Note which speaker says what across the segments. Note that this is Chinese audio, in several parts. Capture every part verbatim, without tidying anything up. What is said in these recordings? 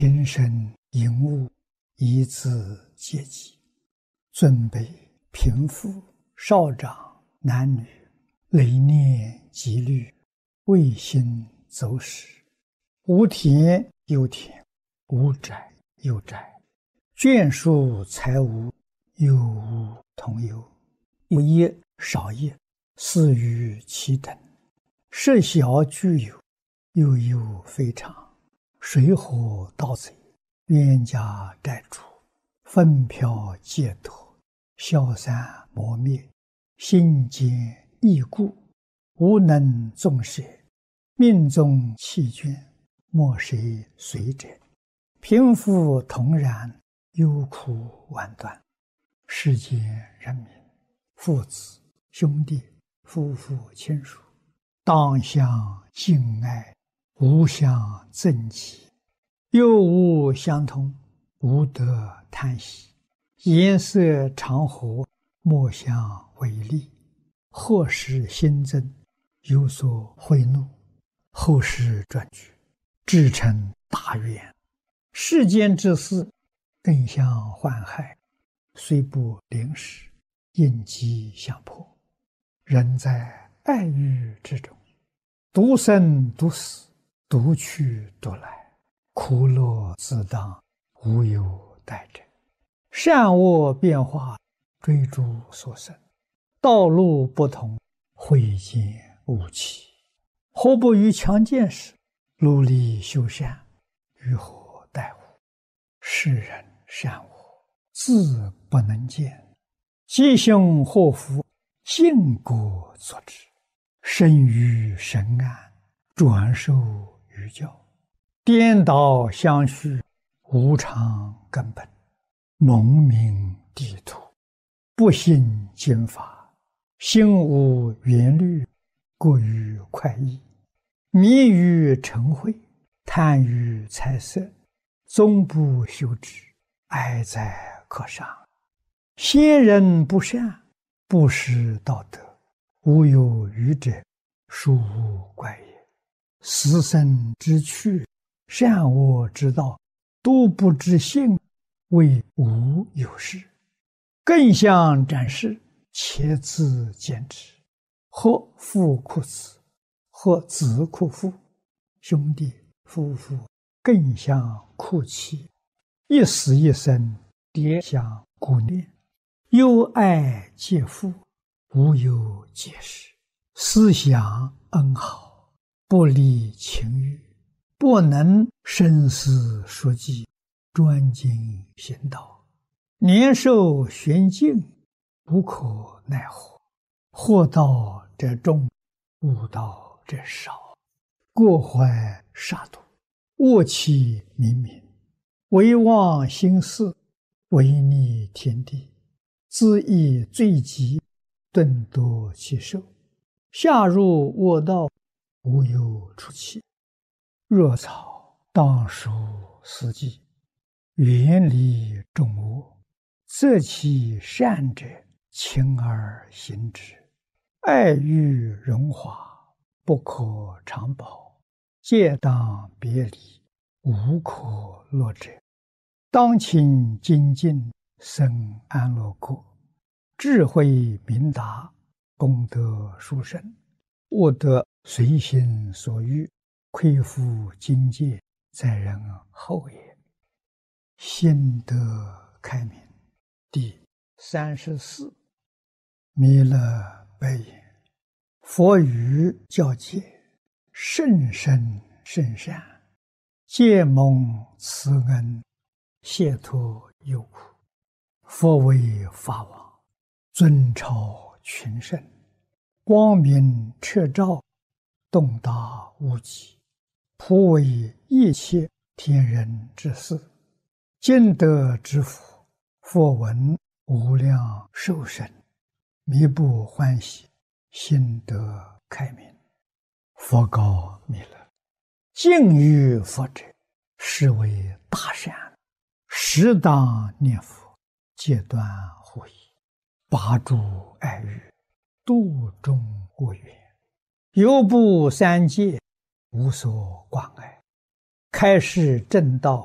Speaker 1: 平生应物，以自戒己。尊卑贫富少长男女，累念积虑，未心走使。无田有田，无宅有宅，眷属财物，有无同有。有业少业，似于其等。设小具有，有有非常。水火盗贼，冤家债主，纷飘借脱，消散磨灭，心坚易故，无能纵舍，命中弃眷，莫谁随者。贫富同然，忧苦万端。世间人民，父子兄弟夫妇亲属，当相敬爱，无相憎忌，有无相同，无得贪喜。颜色常和，莫相违逆。祸事新增，有所贿赂，后事转举，至成大怨。世间之事，更相患害，虽不临时，应机相迫。人在爱欲之中，独生独死，独去独来，苦乐自当，无有待者。善恶变化，追逐所生，道路不同，慧见无期。何不于强健时，努力修善，于何待乎？世人善恶，自不能见，吉凶祸福，尽果作之。生于神安，转受于教，颠倒相续，无常根本。蒙名地土，不信经法，心无缘虑，过于快意，迷于嗔恚，贪于财色，终不修止，哀哉可伤。先人不善，不识道德，无有余者，殊无怪也。死生之趣，善恶之道，都不知性，为无有事。更相展示，且自坚持。或父哭子，或子哭父，兄弟夫妇更相哭泣，一死一生，迭相顾念。忧爱皆父，无有解释。思想恩好，不离情欲，不能深思熟记，专精行道。年寿玄境，无可奈何。祸道者众，悟道者少。过怀杀戮，恶气冥冥，唯忘心事，违逆天地。恣意罪极，顿夺其寿。下入恶道，无有出期。若草当属死地，远离众恶，择其善者，勤而行之。爱欲荣华，不可长保，戒当别离，无可乐者。当勤精进，生安乐国。智慧明达，功德殊胜。悟得随心所欲，亏负境界，在人后也。心得开明。第三十四。弥勒白言：佛语教戒，甚深甚善，皆蒙慈恩，解脱忧苦。佛为法王，尊超群圣，光明彻照，洞达无极，普为一切天人之事。今得之福，佛闻无量寿生，弥不欢喜，心得开明。佛告弥勒：敬于佛者，是为大善，适当念佛，戒断护疑，拔诸爱欲，度众恶缘，犹不三界，无所挂碍，开示正道，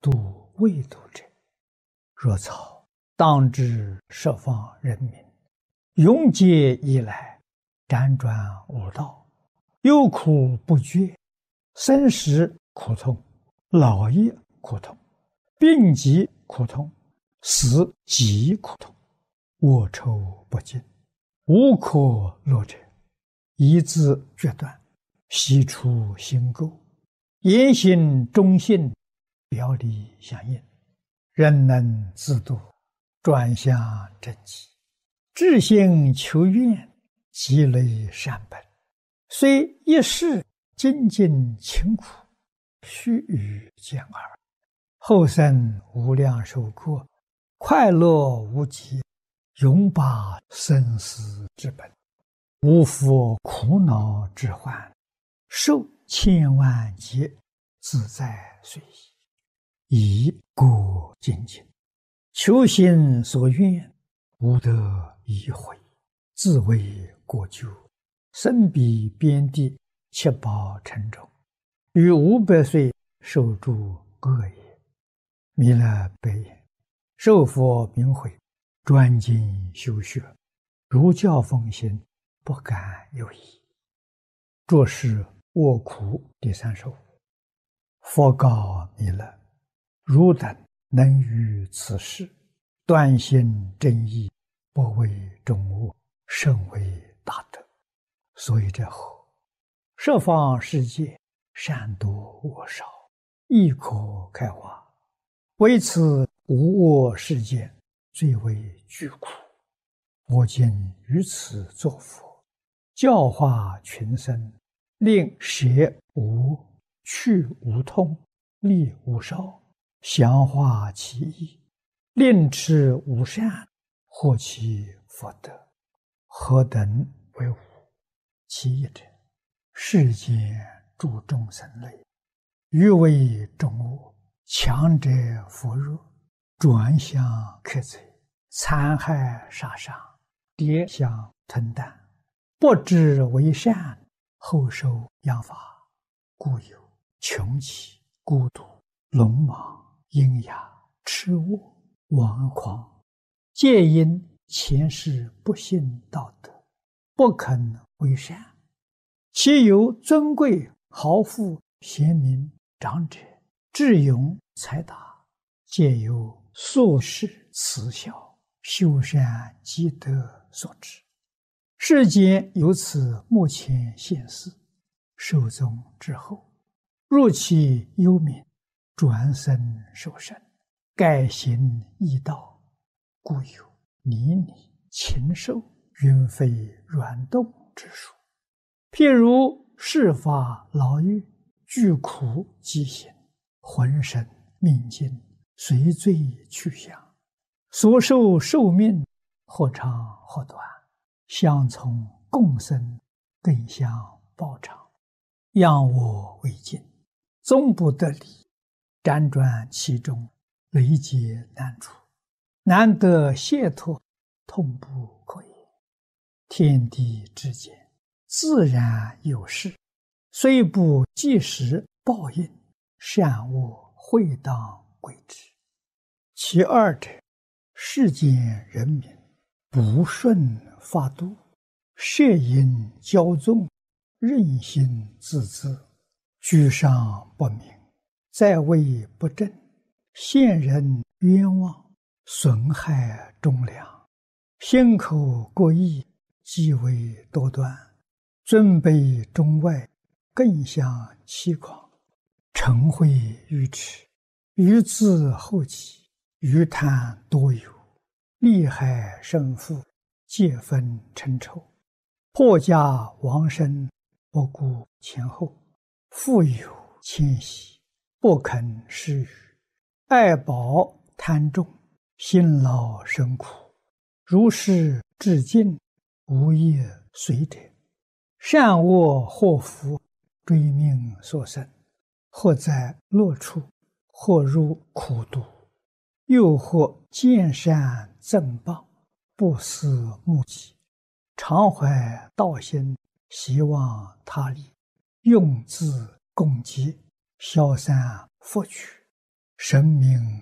Speaker 1: 度未度者，若草当知十方人民，永劫以来，辗转无道，忧苦不绝，生时苦痛，老也苦痛，病疾苦痛，死极苦痛，卧愁不尽，无可乐者，一字决断，悉出心垢，言行忠信，表里相应，人能自度，转向正极，至心求愿，积累善本，虽一世精进勤苦，须臾见耳，后生无量寿过，快乐无极，永拔生死之本，无复苦恼之患，受千万劫，自在随意，以过精进，求心所愿，无得已悔，自为过咎，身比边地，七宝沉重，于五百岁受诸恶也。弥勒白言：受佛明慧，专精修学，如教奉行，不敢有疑。作是卧苦第三首。佛告弥勒：汝等能于此事，断心真意，不为众恶，甚为大德。所以者何？十方世界，善多恶少，亦可开化。为此无恶世间，最为巨苦。我今于此作佛，教化群生，令舍无、去无痛，利无少，详化其意，令持无善，获其福德。何等为无？其一者，世间诸众生类，欲为众恶，强者扶弱，转向克贼，残害杀伤，跌相吞啖，不知为善，后受殃罚，故有穷奇、孤独、鲁莽、阴哑、痴卧、顽狂，皆因前世不信道德，不肯为善。其有尊贵、豪富、贤明、长者、智勇、才达，皆由宿世慈孝、修善积德所致。世间由此目前现世，寿终之后，若其幽冥，转生受生，改行异道，故有泥泞、禽兽、云飞软动之术。譬如世法牢狱，具苦疾行，浑身命尽，随罪去向，所受寿命或长或短，相从共生，更相报偿，仰我为镜，终不得离，辗转其中，累劫难除，难得解脱，痛不可言。天地之间，自然有事，虽不即时报应，善恶会当归之。其二者，世间人民不顺法度，摄引骄纵，任性自恣，居上不明，在位不正，陷人冤枉，损害忠良，心口过意，极为多端，尊卑中外，更相欺诳，嗔恚愚痴，愚自后己，愚贪多有，利害胜负，皆分成仇，破家亡身，不顾前后，富有谦息，不肯施予，爱宝贪重，辛劳生苦，如是至尽，无业随者，善恶祸福，追命所生，或在乐处，或入苦毒，又或见善赠报，不思目己，常怀道心，希望他利，用自攻击，消散福取， 生命